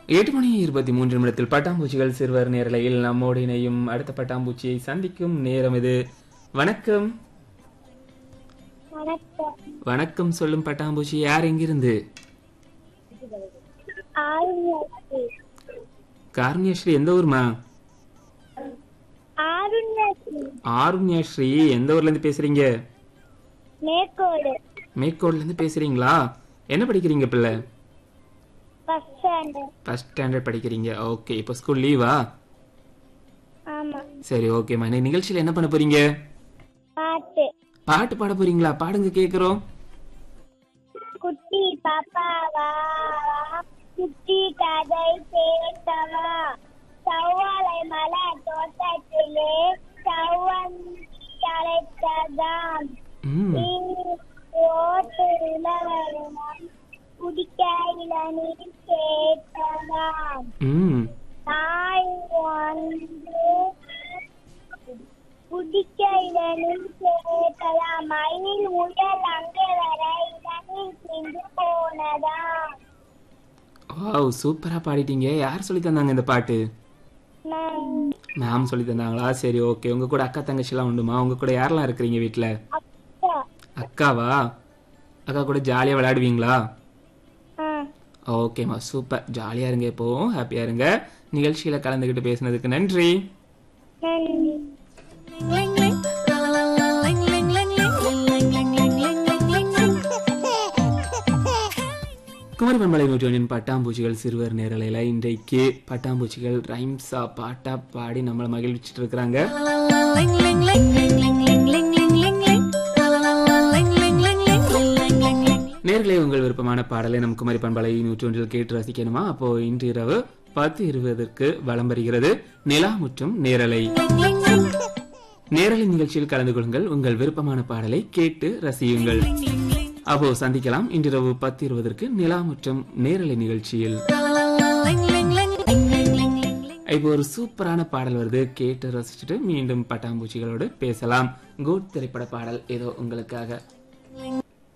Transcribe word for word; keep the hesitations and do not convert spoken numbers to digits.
எட்டு மணி இருபத்தி மூன்று நிமிடத்தில் பட்டாம்பூச்சிகள் சிறுவர் நேரலையில் நம்மோடு இணையும் அடுத்த பட்டாம்பூச்சியை சந்திக்கும் நேரம் இது. வணக்கம். வணக்கம். வணக்கம் சொல்லும் பட்டாம்பூச்சி யார் எங்கிருந்து? ஆருண்யஸ்ரீ. காருண்யஸ்ரீ எந்த ஊர்மா? ஆருண்யஸ்ரீ. ஆருண்யஸ்ரீ எந்த ஊர்ல இருந்து பேசுறீங்க? மேற்கோடு. மேற்கோடுல இருந்து பேசுறீங்களா? என்ன படிக்கிறீங்க பிள்ளை? First standard. ஃபர்ஸ்ட் ஸ்டாண்டர்ட் படிக்கிறீங்க. ஓகே, இப்போ ஸ்கூல் லீவா? ஆமா. சரி, ஓகேம்மா. இந்த நிகழ்ச்சியில என்ன பண்ண போறீங்க? பாட்டு. பாட்டு பாட போறீங்களா? பாடுங்க கேக்குறோம். குட்டி பாப்பா வா குட்டி கதை கேட்கவா சவாலை மலர் தோட்டத்திலே சவன் தலைத்ததாம் ம் ஓட்டு இளவரசன் குடிக்க இளநீர் கேட்கலாம் ம் தாய் வந்து குடிக்க இளநீர் கேட்கலாம் மயில் உடல் அங்கே வர இளநீர் சென்று போனதாம். வாவ், சூப்பரா பாடிட்டீங்க. யார் சொல்லி தந்தாங்க இந்த பாட்டு? மேம் சொல்லி தந்தாங்களா? சரி, ஓகே. உங்க கூட அக்கா தங்கச்சி எல்லாம் உண்டுமா? உங்க கூட யாரெல்லாம் இருக்கிறீங்க வீட்டுல? அப்பா. அக்காவா? அக்கா கூட ஜாலியா விளையாடுவீங்களா? ஆ. ஓகேம்மா, சூப்பர். ஜாலியா இருங்க, இப்போ ஹாப்பியா இருங்க. நிகழ்ச்சியில கலந்துகிட்டு பேசினதுக்கு நன்றி. நன்றி. குமரி பண்பலை நூற்றொன்றின் பட்டாம்பூச்சிகள் சிறுவர் நேரலையில இன்றைக்கு பட்டாம்பூச்சிகள் ரைம்ஸா பாட்டா பாடி நம்மளை மகிழ்ச்சிட்டு இருக்கிறாங்க. நேர்களே, உங்கள் விருப்பமான பாடலை நம் குமரி பண்பலை நூற்றொன்றில் கேட்டு ரசிக்கணுமா? அப்போ இன்று இரவு பத்து இருபதற்கு வலம் வருகிறது நிலா முற்றும் நேரலை. நேரலை நிகழ்ச்சியில் கலந்து கொள்ளுங்கள். உங்கள் விருப்பமான பாடலை கேட்டு ரசியுங்கள். அப்போ சந்திக்கலாம் இன்றிரவு பத்து இருபதற்கு நிலா முற்றும் நேரலை நிகழ்ச்சியில். இப்போ ஒரு சூப்பரான பாடல் வருது, கேட்டு ரசிச்சுட்டு மீண்டும் பட்டாம்பூச்சிகளோடு பேசலாம். குட் திரைப்பட பாடல் ஏதோ உங்களுக்காக.